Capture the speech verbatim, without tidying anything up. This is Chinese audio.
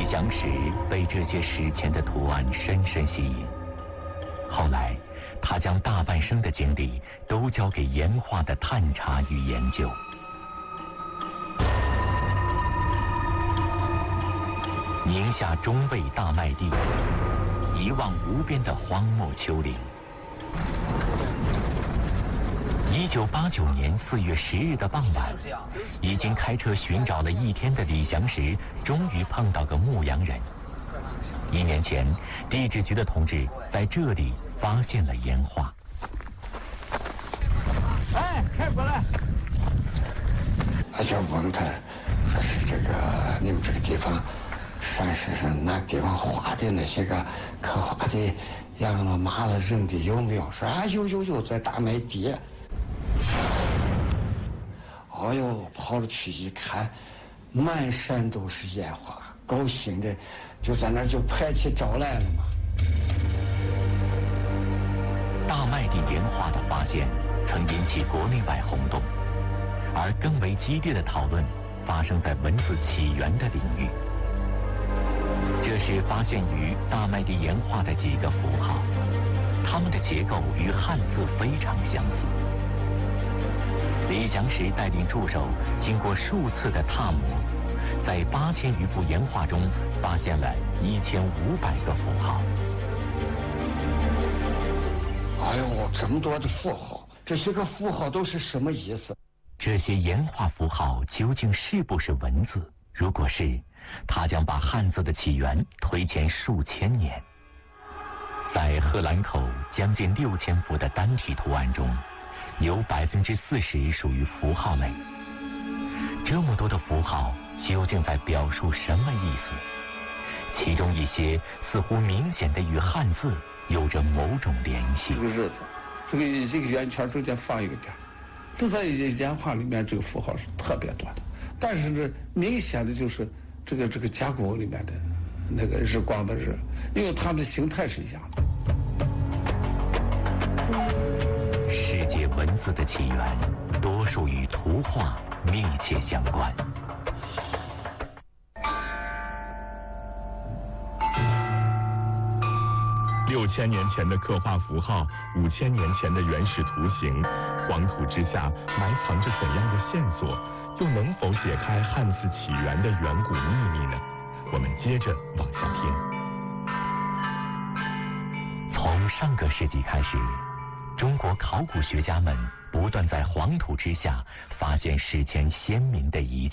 蒋石被这些史前的图案深深吸引，后来他将大半生的精力都交给岩画的探查与研究。宁夏中卫大麦地，一望无边的荒漠丘陵。一九八九年四月十日的傍晚，已经开车寻找了一天的李祥石，终于碰到个牧羊人。一年前，地质局的同志在这里发现了岩画。 哎，开过来！ 他就问他，说是这个你们这个地方山石上那地方画的那些个刻画的羊了马了人的有没有？说啊有有有，在大麦地。哎呦，跑了去一看，满山都是烟花，高兴的就在那儿就拍起照来了嘛。 大麦地岩画的发现曾引起国内外轰动，而更为激烈的讨论发生在文字起源的领域。这是发现于大麦地岩画的几个符号，它们的结构与汉字非常相似。李祥石带领助手经过数次的踏磨，在八千余幅岩画中发现了一千五百个符号。 哎呦，这么多的符号，这些个符号都是什么意思？ 这些岩画符号究竟是不是文字？如果是，他将把汉字的起源推前数千年。在贺兰口将近六千幅的单体图案中，有百分之四十属于符号类。这么多的符号究竟在表述什么意思？其中一些似乎明显的与汉字有着某种联系。 这个日子，这个这个圆圈中间放一个点，这在岩画里面这个符号是特别多的，但是呢，明显的就是这个这个甲骨文里面的那个日光的日，因为它们的形态是一样的。 世界文字的起源，多数与图画密切相关。 六千年前的刻画符号，五千年前的原始图形，黄土之下埋藏着怎样的线索？又能否解开汉字起源的远古秘密呢？我们接着往下听。 从上个世纪开始，中国考古学家们不断在黄土之下发现史前先民的遗迹。